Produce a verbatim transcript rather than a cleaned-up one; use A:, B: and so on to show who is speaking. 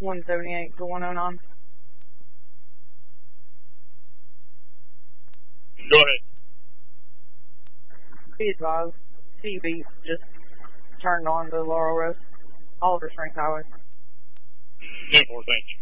A: one seventy-eight to one oh nine.
B: Go ahead.
A: Be advised, C B just turned on to Laurel Rose, Oliver Springs Highway.
B: ten four, thank you.